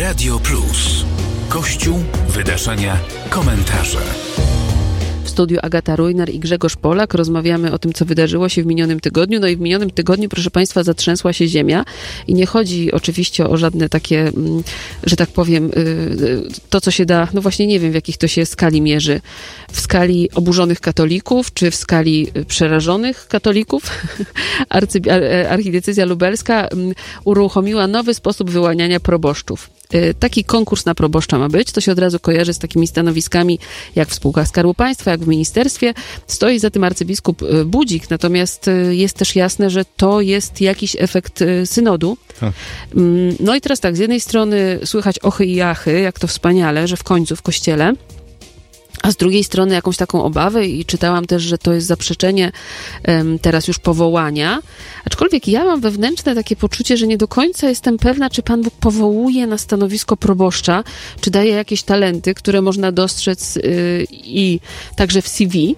Radio Plus. Kościół, wydarzenia, komentarze. W studiu Agata Rujnar i Grzegorz Polak rozmawiamy o tym, co wydarzyło się w minionym tygodniu. No i w minionym tygodniu, proszę Państwa, zatrzęsła się ziemia i nie chodzi oczywiście o żadne takie, że tak powiem, to, co się da, no właśnie nie wiem, w jakich to się skali mierzy. W skali oburzonych katolików, czy w skali przerażonych katolików. Archidiecezja lubelska uruchomiła nowy sposób wyłaniania proboszczów. Taki konkurs na proboszcza ma być. To się od razu kojarzy z takimi stanowiskami jak w spółkach Skarbu Państwa, jak w ministerstwie. Stoi za tym arcybiskup Budzik, natomiast jest też jasne, że to jest jakiś efekt synodu. No i teraz tak, z jednej strony słychać ochy i jachy, jak to wspaniale, że w końcu w kościele, a z drugiej strony jakąś taką obawę i czytałam też, że to jest zaprzeczenie teraz już powołania. Aczkolwiek ja mam wewnętrzne takie poczucie, że nie do końca jestem pewna, czy Pan Bóg powołuje na stanowisko proboszcza, czy daje jakieś talenty, które można dostrzec i także w CV.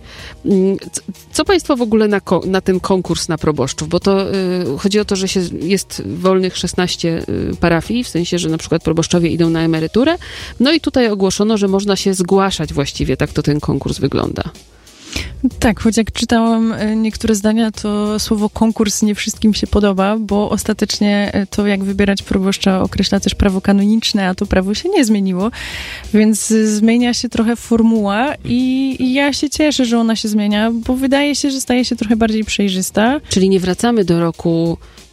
Co Państwo w ogóle na ten konkurs na proboszczów? Bo to chodzi o to, że jest wolnych 16 parafii, w sensie, że na przykład proboszczowie idą na emeryturę. No i tutaj ogłoszono, że można się zgłaszać właściwie. Tak to ten konkurs wygląda. Tak, choć jak czytałam niektóre zdania, to słowo konkurs nie wszystkim się podoba, bo ostatecznie to, jak wybierać proboszcza, określa też prawo kanoniczne, a to prawo się nie zmieniło, więc zmienia się trochę formuła i ja się cieszę, że ona się zmienia, bo wydaje się, że staje się trochę bardziej przejrzysta. Czyli nie wracamy do roku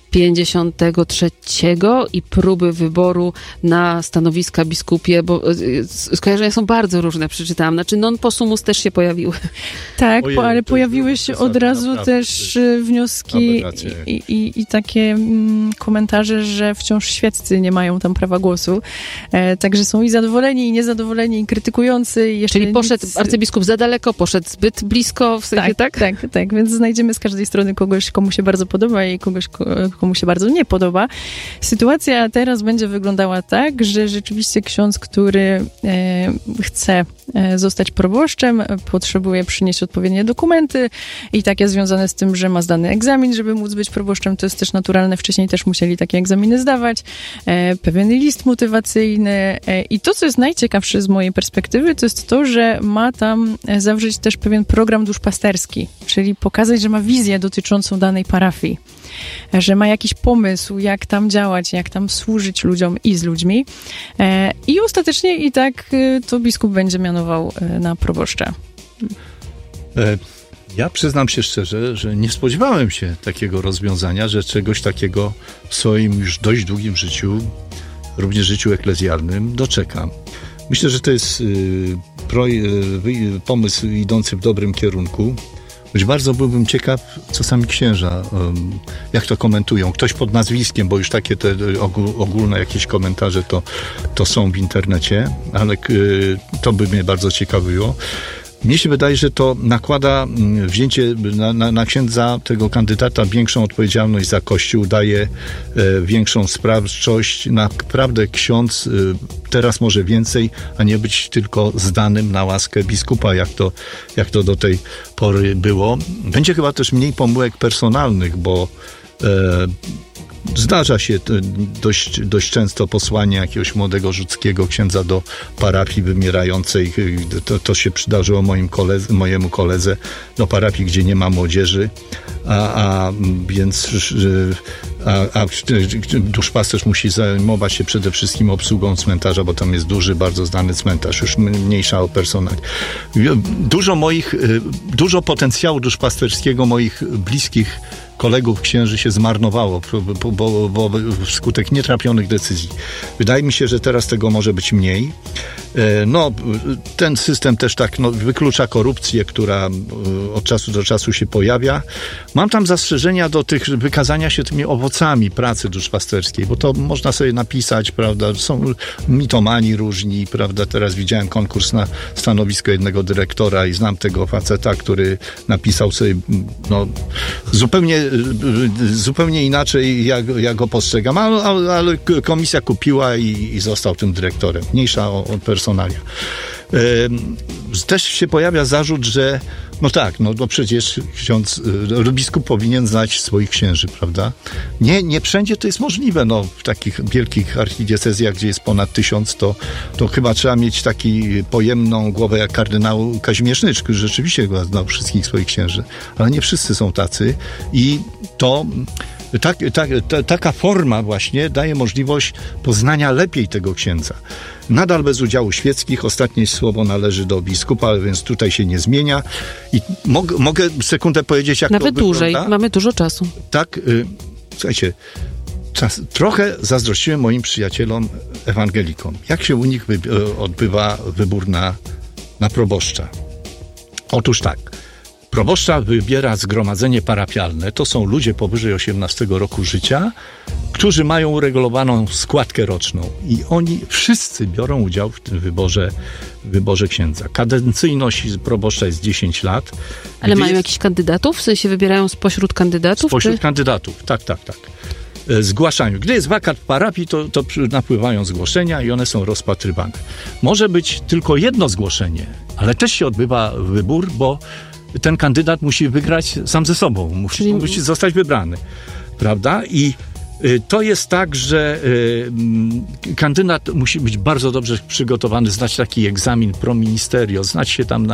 53 i próby wyboru na stanowiska biskupie, bo skojarzenia są bardzo różne, przeczytałam. Znaczy non possumus też się pojawiły. Tak, ale pojawiły się od razu też wnioski i takie komentarze, że wciąż świeccy nie mają tam prawa głosu. Także są i zadowoleni, i niezadowoleni, i krytykujący. I czyli poszedł arcybiskup za daleko, poszedł zbyt blisko, w sensie tak, więc znajdziemy z każdej strony kogoś, komu się bardzo podoba i kogoś, komu się bardzo nie podoba. Sytuacja teraz będzie wyglądała tak, że rzeczywiście ksiądz, który chce zostać proboszczem, potrzebuje przynieść odpowiednie dokumenty i takie związane z tym, że ma zdany egzamin, żeby móc być proboszczem. To jest też naturalne. Wcześniej też musieli takie egzaminy zdawać. Pewien list motywacyjny i to, co jest najciekawsze z mojej perspektywy, to jest to, że ma tam zawrzeć też pewien program duszpasterski, czyli pokazać, że ma wizję dotyczącą danej parafii, że ma jakiś pomysł, jak tam działać, jak tam służyć ludziom i z ludźmi. I ostatecznie i tak to biskup będzie mianował na proboszcza. Ja przyznam się szczerze, że nie spodziewałem się takiego rozwiązania, że czegoś takiego w swoim już dość długim życiu, również życiu eklezjalnym, doczekam. Myślę, że to jest pomysł idący w dobrym kierunku. Choć bardzo byłbym ciekaw, co sami księża, jak to komentują. Ktoś pod nazwiskiem, bo już takie te ogólne jakieś komentarze to są w internecie, ale to by mnie bardzo ciekawiło. Mnie się wydaje, że to nakłada wzięcie na księdza, tego kandydata, większą odpowiedzialność za Kościół, daje większą sprawczość. Naprawdę ksiądz teraz może więcej, a nie być tylko zdanym na łaskę biskupa, jak to do tej pory było. Będzie chyba też mniej pomyłek personalnych, bo zdarza się dość często posłanie jakiegoś młodego rzuckiego księdza do parafii wymierającej. To się przydarzyło mojemu koledze do parafii, gdzie nie ma młodzieży, więc duszpasterz musi zajmować się przede wszystkim obsługą cmentarza, bo tam jest duży, bardzo znany cmentarz, już mniejsza o personel. Dużo potencjału duszpasterskiego moich bliskich kolegów księży się zmarnowało, bo wskutek nietrafionych decyzji. Wydaje mi się, że teraz tego może być mniej. Ten system też wyklucza korupcję, która od czasu do czasu się pojawia. Mam tam zastrzeżenia do wykazania się tymi owocami pracy duszpasterskiej, bo to można sobie napisać, prawda, są mitomani różni, prawda, teraz widziałem konkurs na stanowisko jednego dyrektora i znam tego faceta, który napisał sobie, zupełnie inaczej, jak go postrzegam, ale komisja kupiła i został tym dyrektorem. Mniejsza o personalia. Też się pojawia zarzut, że no tak, no przecież biskup powinien znać swoich księży, prawda? Nie wszędzie to jest możliwe, no w takich wielkich archidiecezjach, gdzie jest ponad 1000, to chyba trzeba mieć taki pojemną głowę jak kardynał Kazimierz Nycz, który rzeczywiście znał wszystkich swoich księży, ale nie wszyscy są tacy i to taka forma właśnie daje możliwość poznania lepiej tego księdza. Nadal bez udziału świeckich, ostatnie słowo należy do biskupa, więc tutaj się nie zmienia. I mogę sekundę powiedzieć, jak nawet to dłużej, wygląda? mamy dużo czasu. Tak, słuchajcie, trochę zazdrościłem moim przyjacielom ewangelikom. Jak się u nich odbywa wybór na proboszcza? Otóż tak. Proboszcza wybiera zgromadzenie parafialne. To są ludzie powyżej 18 roku życia, którzy mają uregulowaną składkę roczną i oni wszyscy biorą udział w tym wyborze księdza. Kadencyjność proboszcza jest 10 lat. Ale mają jakichś kandydatów? W sensie wybierają spośród kandydatów? Spośród kandydatów, tak. Zgłaszają. Gdy jest wakat w parafii, to napływają zgłoszenia i one są rozpatrywane. Może być tylko jedno zgłoszenie, ale też się odbywa wybór, bo ten kandydat musi wygrać sam ze sobą, musi zostać wybrany, prawda? I to jest tak, że kandydat musi być bardzo dobrze przygotowany, znać taki egzamin pro ministerio, znać się tam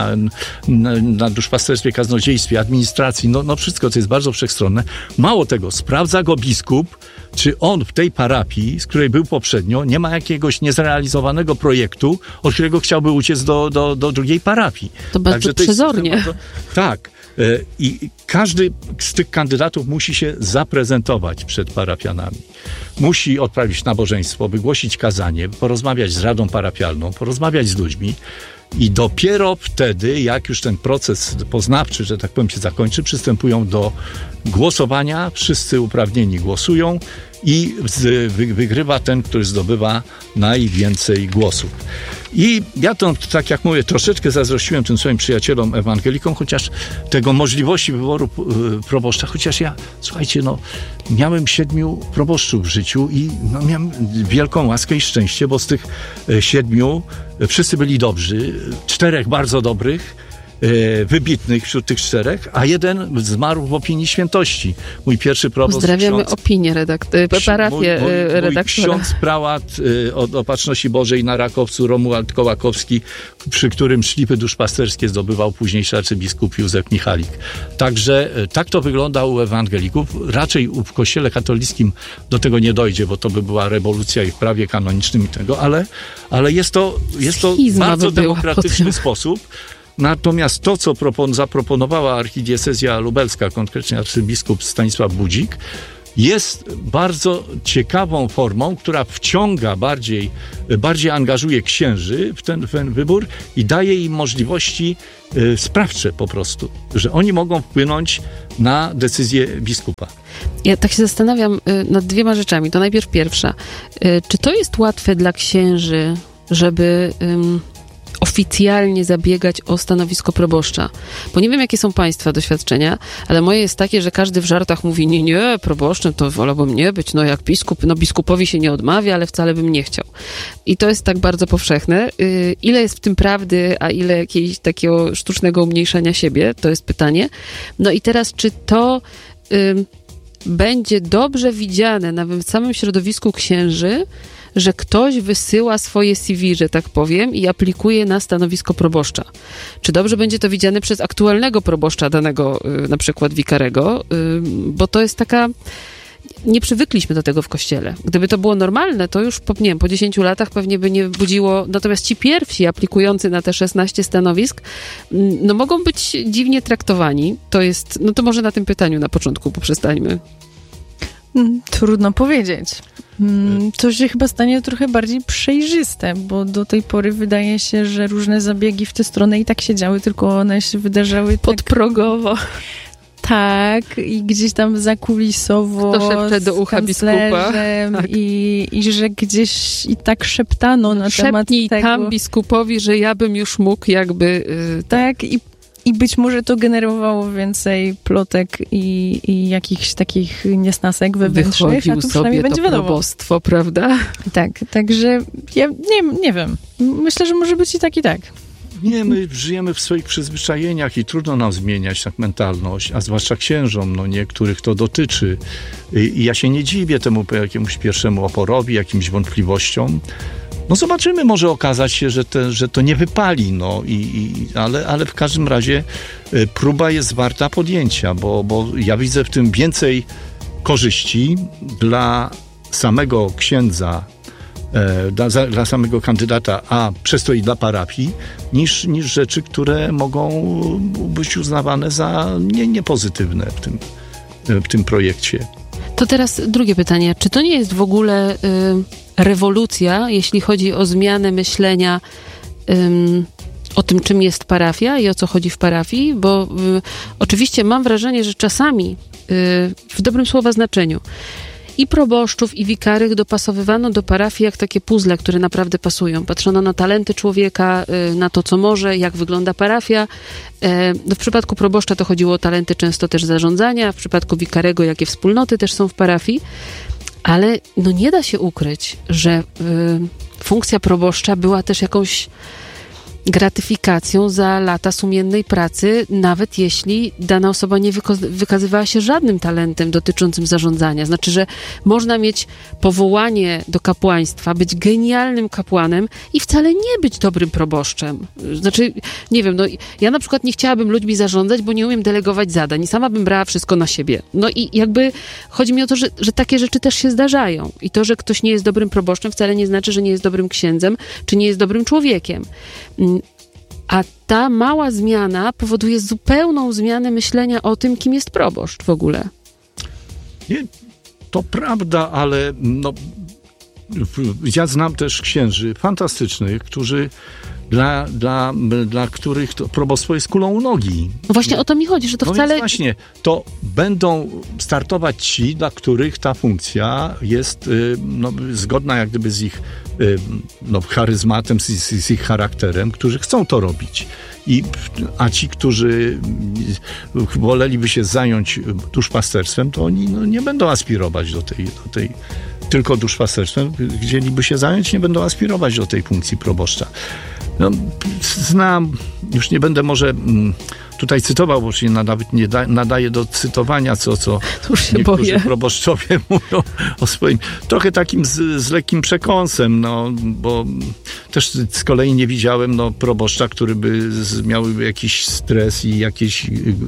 na duszpasterstwie, kaznodziejstwie, administracji, no wszystko, co jest bardzo wszechstronne. Mało tego, sprawdza go biskup, czy on w tej parafii, z której był poprzednio, nie ma jakiegoś niezrealizowanego projektu, od którego chciałby uciec do drugiej parafii. To bardzo przezornie. Tak. I każdy z tych kandydatów musi się zaprezentować przed parafianami. Musi odprawić nabożeństwo, wygłosić kazanie, porozmawiać z radą parafialną, porozmawiać z ludźmi i dopiero wtedy, jak już ten proces poznawczy, że tak powiem, się zakończy, przystępują do głosowania. Wszyscy uprawnieni głosują i wygrywa ten, który zdobywa najwięcej głosów. I ja to, tak jak mówię, troszeczkę zazdrościłem tym swoim przyjacielom ewangelikom, chociaż tego możliwości wyboru proboszcza, chociaż ja, słuchajcie, miałem 7 proboszczów w życiu i miałem wielką łaskę i szczęście, bo z tych 7 wszyscy byli dobrzy, 4 bardzo dobrych, wybitnych wśród tych 4, a 1 zmarł w opinii świętości. Mój pierwszy proboszcz... Pozdrawiamy opinię parafię redaktora. Mój ksiądz prałat od Opatrzności Bożej na Rakowcu, Romuald Kołakowski, przy którym szlify duszpasterskie zdobywał późniejszy arcybiskup Józef Michalik. Także tak to wygląda u ewangelików. Raczej w Kościele katolickim do tego nie dojdzie, bo to by była rewolucja i w prawie kanonicznym i tego, ale jest to bardzo demokratyczny sposób. Natomiast to, co zaproponowała archidiecezja lubelska, konkretnie arcybiskup Stanisław Budzik, jest bardzo ciekawą formą, która wciąga bardziej angażuje księży w ten wybór i daje im możliwości sprawcze po prostu, że oni mogą wpłynąć na decyzję biskupa. Ja tak się zastanawiam nad 2 rzeczami. To najpierw pierwsza. Czy to jest łatwe dla księży, żeby... oficjalnie zabiegać o stanowisko proboszcza. Bo nie wiem, jakie są Państwa doświadczenia, ale moje jest takie, że każdy w żartach mówi, nie, proboszczem to wolałbym nie być, jak biskup, biskupowi się nie odmawia, ale wcale bym nie chciał. I to jest tak bardzo powszechne. Ile jest w tym prawdy, a ile jakiegoś takiego sztucznego umniejszania siebie? To jest pytanie. I teraz, czy to będzie dobrze widziane nawet w samym środowisku księży, że ktoś wysyła swoje CV, że tak powiem, i aplikuje na stanowisko proboszcza. Czy dobrze będzie to widziane przez aktualnego proboszcza danego, na przykład wikarego, bo to jest taka... Nie przywykliśmy do tego w Kościele. Gdyby to było normalne, to już po 10 latach pewnie by nie budziło... Natomiast ci pierwsi aplikujący na te 16 stanowisk, mogą być dziwnie traktowani. To jest... to może na tym pytaniu na początku poprzestańmy. Trudno powiedzieć. To się chyba stanie trochę bardziej przejrzyste, bo do tej pory wydaje się, że różne zabiegi w tę stronę i tak się działy, tylko one się wydarzały podprogowo. Tak, i gdzieś tam zakulisowo to szepcze do ucha biskupa. Tak. I że gdzieś i tak szeptano na temat tego. Tam biskupowi, że ja bym już mógł jakby... Tak, i być może to generowało więcej plotek i jakichś takich niesnasek wewnętrznych. Wychodził a tu sobie będzie to probostwo, prawda? Tak, także ja nie wiem. Myślę, że może być i tak, i tak. Nie, my żyjemy w swoich przyzwyczajeniach i trudno nam zmieniać tak mentalność, a zwłaszcza księżom, których to dotyczy. I ja się nie dziwię temu jakiemuś pierwszemu oporowi, jakimś wątpliwościom. Zobaczymy, może okazać się, że to nie wypali, ale w każdym razie próba jest warta podjęcia, bo ja widzę w tym więcej korzyści dla samego księdza, dla samego kandydata, a przez to i dla parafii, niż rzeczy, które mogą być uznawane za niepozytywne w tym projekcie. To teraz drugie pytanie. Czy to nie jest w ogóle rewolucja, jeśli chodzi o zmianę myślenia o tym, czym jest parafia i o co chodzi w parafii? Bo oczywiście mam wrażenie, że czasami w dobrym słowa znaczeniu i proboszczów, i wikarych dopasowywano do parafii jak takie puzzle, które naprawdę pasują. Patrzono na talenty człowieka, na to, co może, jak wygląda parafia. W przypadku proboszcza to chodziło o talenty często też zarządzania, w przypadku wikarego, jakie wspólnoty też są w parafii. Ale nie da się ukryć, że funkcja proboszcza była też jakąś gratyfikacją za lata sumiennej pracy, nawet jeśli dana osoba nie wykazywała się żadnym talentem dotyczącym zarządzania. Znaczy, że można mieć powołanie do kapłaństwa, być genialnym kapłanem i wcale nie być dobrym proboszczem. Znaczy, nie wiem, ja na przykład nie chciałabym ludźmi zarządzać, bo nie umiem delegować zadań i sama bym brała wszystko na siebie. I jakby chodzi mi o to, że takie rzeczy też się zdarzają. I to, że ktoś nie jest dobrym proboszczem, wcale nie znaczy, że nie jest dobrym księdzem, czy nie jest dobrym człowiekiem. A ta mała zmiana powoduje zupełną zmianę myślenia o tym, kim jest proboszcz w ogóle. Nie, to prawda, ale ja znam też księży fantastycznych, którzy dla których to probostwo jest kulą u nogi. Właśnie o to mi chodzi, że to wcale... Więc właśnie, to będą startować ci, dla których ta funkcja jest zgodna jak gdyby z ich charyzmatem, z ich charakterem, którzy chcą to robić. A ci, którzy woleliby się zająć duszpasterstwem, to oni nie będą aspirować do tej tylko duszpasterstwem. Chcieliby się zająć, nie będą aspirować do tej funkcji proboszcza. Znam, już nie będę może tutaj cytował, bo się nawet nie nadaje do cytowania, co niektórzy proboszczowie mówią o swoim. Trochę takim z lekkim przekąsem, bo też z kolei nie widziałem proboszcza, który by miał jakiś stres i jakieś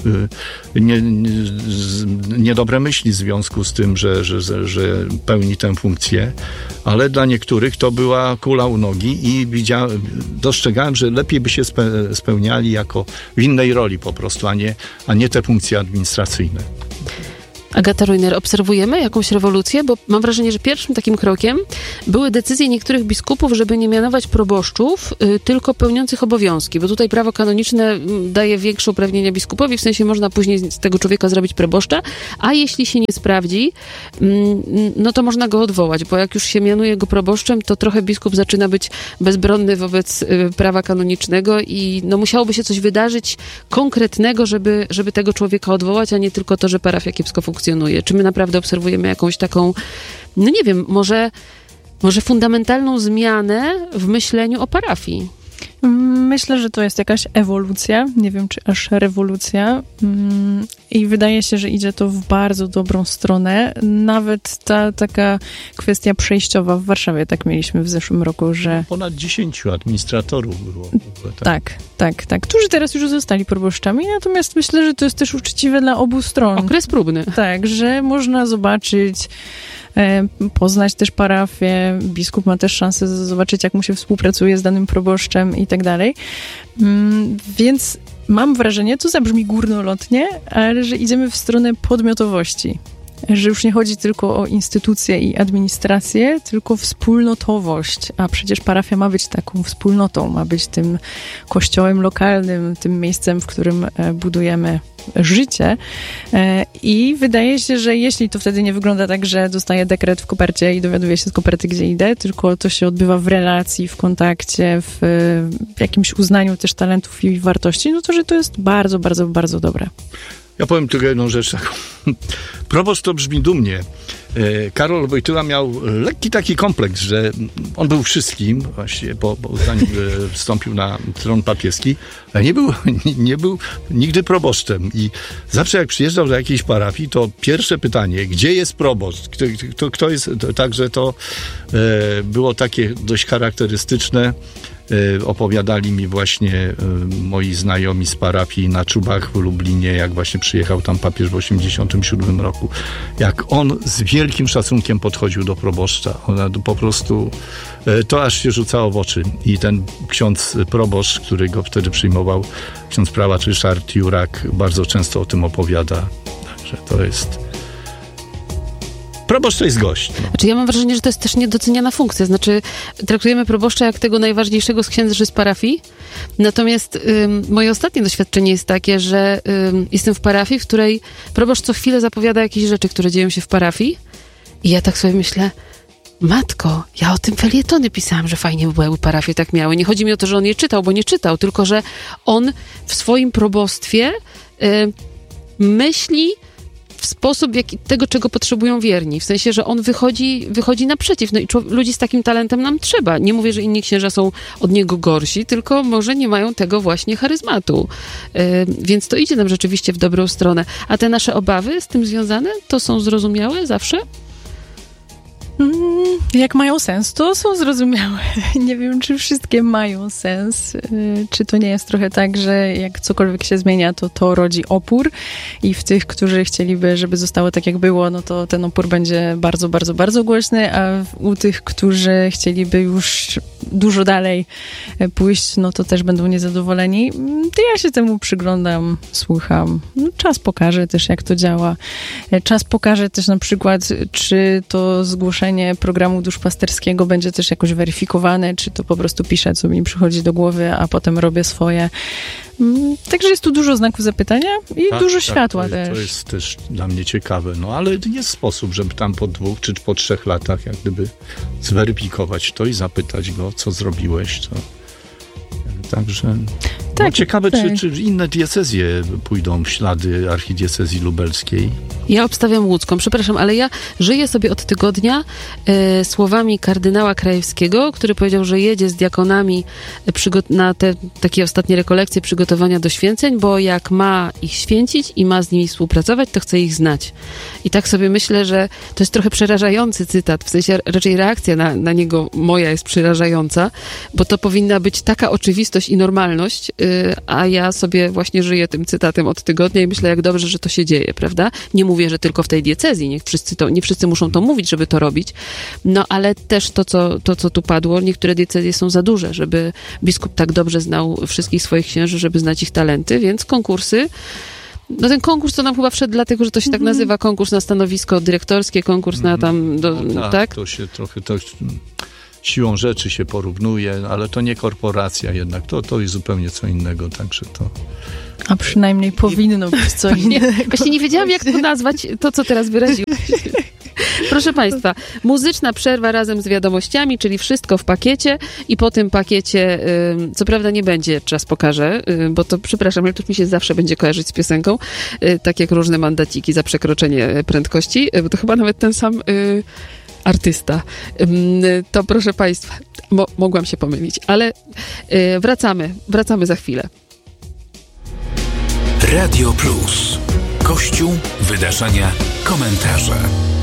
niedobre myśli w związku z tym, że pełni tę funkcję, ale dla niektórych to była kula u nogi i dostrzegałem, że lepiej by się spełniali jako w innej roli po prostu, a nie te funkcje administracyjne. Agata Rojner, obserwujemy jakąś rewolucję, bo mam wrażenie, że pierwszym takim krokiem były decyzje niektórych biskupów, żeby nie mianować proboszczów, tylko pełniących obowiązki, bo tutaj prawo kanoniczne daje większe uprawnienia biskupowi, w sensie można później z tego człowieka zrobić proboszcza, a jeśli się nie sprawdzi, to można go odwołać, bo jak już się mianuje go proboszczem, to trochę biskup zaczyna być bezbronny wobec prawa kanonicznego i musiałoby się coś wydarzyć konkretnego, żeby tego człowieka odwołać, a nie tylko to, że parafia kiepsko funkcjonuje. Czy my naprawdę obserwujemy jakąś taką, nie wiem, może fundamentalną zmianę w myśleniu o parafii? Myślę, że to jest jakaś ewolucja, nie wiem, czy aż rewolucja i wydaje się, że idzie to w bardzo dobrą stronę. Nawet ta taka kwestia przejściowa w Warszawie, tak mieliśmy w zeszłym roku, że... Ponad 10 administratorów było. Tak, którzy teraz już zostali proboszczami, natomiast myślę, że to jest też uczciwe dla obu stron. Okres próbny. Tak, że można zobaczyć, poznać też parafię, biskup ma też szansę zobaczyć, jak mu się współpracuje z danym proboszczem i tak dalej. Więc mam wrażenie, to zabrzmi górnolotnie, ale że idziemy w stronę podmiotowości. Że już nie chodzi tylko o instytucje i administrację, tylko wspólnotowość. A przecież parafia ma być taką wspólnotą, ma być tym kościołem lokalnym, tym miejscem, w którym budujemy życie. I wydaje się, że jeśli to wtedy nie wygląda tak, że dostaję dekret w kopercie i dowiaduję się z koperty, gdzie idę, tylko to się odbywa w relacji, w kontakcie, w jakimś uznaniu też talentów i wartości, to że to jest bardzo, bardzo, bardzo dobre. Ja powiem tylko jedną rzecz taką. Proboszcz to brzmi dumnie. Karol Wojtyła miał lekki taki kompleks, że on był wszystkim, właśnie, bo zanim wstąpił na tron papieski, ale nie był nigdy proboszczem. I zawsze jak przyjeżdżał do jakiejś parafii, to pierwsze pytanie, gdzie jest proboszcz? Kto jest? Także to było takie dość charakterystyczne. Opowiadali mi właśnie moi znajomi z parafii na Czubach w Lublinie, jak właśnie przyjechał tam papież w 1987 roku, jak on z wielkim szacunkiem podchodził do proboszcza. Ona po prostu to aż się rzucało w oczy. I ten ksiądz proboszcz, który go wtedy przyjmował, ksiądz prałat Ryszard Jurak, bardzo często o tym opowiada. Także to jest... Proboszcz to jest gość. No. Znaczy ja mam wrażenie, że to jest też niedoceniana funkcja. Znaczy traktujemy proboszcza jak tego najważniejszego z księży z parafii. Natomiast moje ostatnie doświadczenie jest takie, że jestem w parafii, w której proboszcz co chwilę zapowiada jakieś rzeczy, które dzieją się w parafii. I ja tak sobie myślę, matko, ja o tym felietony pisałam, że fajnie by było, jakby parafie tak miały. Nie chodzi mi o to, że on je czytał, bo nie czytał, tylko że on w swoim probostwie myśli w sposób tego, czego potrzebują wierni. W sensie, że on wychodzi naprzeciw. No i ludzi z takim talentem nam trzeba. Nie mówię, że inni księża są od niego gorsi, tylko może nie mają tego właśnie charyzmatu. Więc to idzie nam rzeczywiście w dobrą stronę. A te nasze obawy z tym związane, to są zrozumiałe zawsze? Jak mają sens, to są zrozumiałe. Nie wiem, czy wszystkie mają sens. Czy to nie jest trochę tak, że jak cokolwiek się zmienia, to rodzi opór i w tych, którzy chcieliby, żeby zostało tak, jak było, no to ten opór będzie bardzo, bardzo, bardzo głośny, a u tych, którzy chcieliby już dużo dalej pójść, no to też będą niezadowoleni. To ja się temu przyglądam, słucham. No, czas pokaże też, jak to działa. Czas pokaże też na przykład, czy to zgłoszenie programu duszpasterskiego będzie też jakoś weryfikowane, czy to po prostu piszę, co mi przychodzi do głowy, a potem robię swoje. Także jest tu dużo znaków zapytania i dużo światła też. To jest też dla mnie ciekawe, no ale jest sposób, żeby tam po 2 czy po 3 latach jak gdyby zweryfikować to i zapytać go, co zrobiłeś, co... Także no, ciekawe, czy inne diecezje pójdą w ślady archidiecezji lubelskiej. Ja obstawiam łódzką. Przepraszam, ale ja żyję sobie od tygodnia słowami kardynała Krajewskiego, który powiedział, że jedzie z diakonami na te takie ostatnie rekolekcje przygotowania do święceń, bo jak ma ich święcić i ma z nimi współpracować, to chce ich znać. I tak sobie myślę, że to jest trochę przerażający cytat, w sensie raczej reakcja na niego moja jest przerażająca, bo to powinna być taka oczywistość i normalność, a ja sobie właśnie żyję tym cytatem od tygodnia i myślę, jak dobrze, że to się dzieje, prawda? Nie mówię, że tylko w tej diecezji, nie wszyscy muszą to mówić, żeby to robić, no ale też to, co tu padło, niektóre diecezje są za duże, żeby biskup tak dobrze znał wszystkich swoich księży, żeby znać ich talenty, więc konkursy. No ten konkurs to nam chyba wszedł dlatego, że to się tak nazywa, konkurs na stanowisko dyrektorskie, konkurs na tam, tak? To się trochę... Siłą rzeczy się porównuje, ale to nie korporacja jednak, to jest zupełnie co innego, także to... A przynajmniej powinno być co innego. Właśnie nie wiedziałam, jak to nazwać, to co teraz wyraziłeś. Proszę Państwa, muzyczna przerwa razem z wiadomościami, czyli wszystko w pakiecie i po tym pakiecie, co prawda nie będzie, czas pokaże, bo to, przepraszam, ale to mi się zawsze będzie kojarzyć z piosenką, tak jak różne mandaciki za przekroczenie prędkości, bo to chyba nawet ten sam... artysta. To proszę Państwa, mogłam się pomylić, ale wracamy za chwilę. Radio Plus. Kościół, wydarzenia, komentarze.